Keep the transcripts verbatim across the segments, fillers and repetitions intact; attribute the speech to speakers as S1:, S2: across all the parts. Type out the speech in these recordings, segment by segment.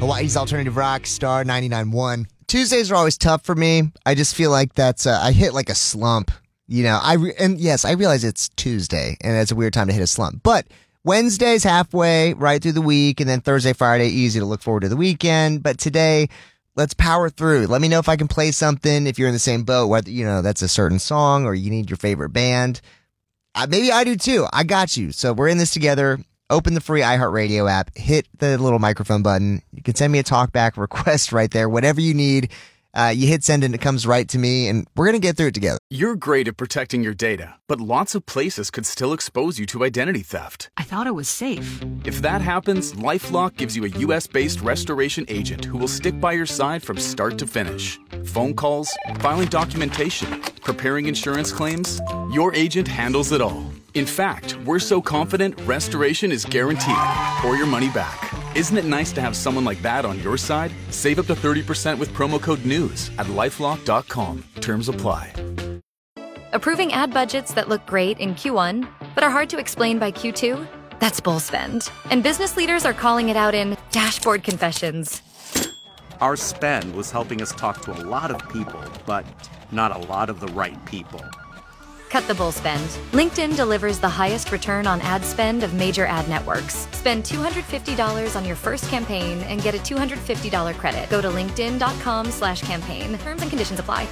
S1: Hawaii's Alternative Rock, Star ninety-nine point one. Tuesdays are always tough for me. I just feel like that's, uh, I hit like a slump. You know, I re- and yes, I realize it's Tuesday, and it's a weird time to hit a slump. But Wednesday's halfway, right through the week, and then Thursday, Friday, easy to look forward to the weekend. But today, let's power through. Let me know if I can play something, if you're in the same boat, whether, you know, that's a certain song or you need your favorite band. Uh, maybe I do too. I got you. So we're in this together. Open the free iHeartRadio app, hit the little microphone button. You can send me a talkback request right there, whatever you need. Uh, you hit send and it comes right to me, and we're going to get through it together.
S2: You're great at protecting your data, but lots of places could still expose you to identity theft.
S3: I thought it was safe.
S2: If that happens, LifeLock gives you a U S-based restoration agent who will stick by your side from start to finish. Phone calls, filing documentation, preparing insurance claims, your agent handles it all. In fact, we're so confident restoration is guaranteed or your money back. Isn't it nice to have someone like that on your side? Save up to thirty percent with promo code NEWS at lifelock dot com. Terms apply.
S4: Approving ad budgets that look great in Q one, but are hard to explain by Q two? That's bull spend. And business leaders are calling it out in Dashboard Confessions.
S5: Our spend was helping us talk to a lot of people, but not a lot of the right people.
S4: Cut the bull spend. LinkedIn delivers the highest return on ad spend of major ad networks. Spend two hundred fifty dollars on your first campaign and get a two hundred fifty dollars credit. Go to linkedin.com slash campaign. Terms and conditions apply.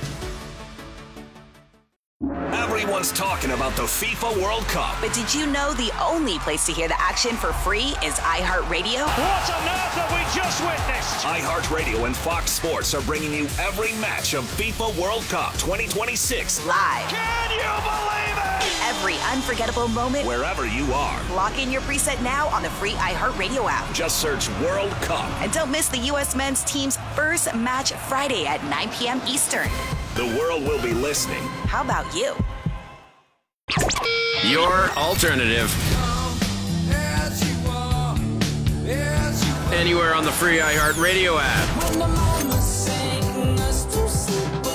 S6: Everyone's talking about the FIFA World Cup.
S7: But did you know the only place to hear the action for free is iHeartRadio?
S8: What on earth have we just witnessed?
S6: iHeartRadio and Fox Sports are bringing you every match of FIFA World Cup twenty twenty-six
S7: live.
S8: Can you believe it?
S7: Every unforgettable moment,
S6: wherever you are.
S7: Lock in your preset now on the free iHeartRadio app.
S6: Just search World Cup.
S7: And don't miss the U S men's team's first match Friday at nine p.m. Eastern.
S6: The world will be listening.
S7: How about you?
S9: Your alternative. Anywhere on the free iHeartRadio app.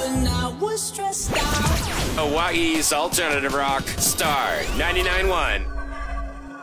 S9: Hawaii's Alternative Rock, Star ninety-nine point one.